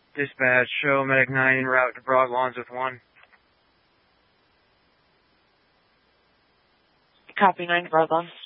Dispatch, show Medic 9 en route to Broad Lawns with 1. Copy, 9 to Broad Lawns.